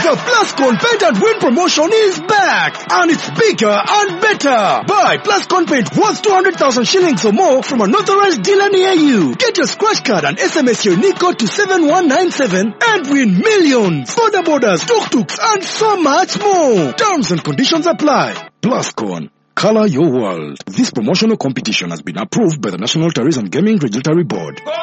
The Plascon Paint and Win promotion is back, and it's bigger and better. Buy Plascon paint worth 200,000 shillings or more from an authorized dealer near you. Get your scratch card and SMS your unique code to 7197 and win millions. Border borders, tuk-tuks, and so much more. Terms and conditions apply. Plascon. Color your world. This promotional competition has been approved by the National Tourism Gaming Regulatory Board.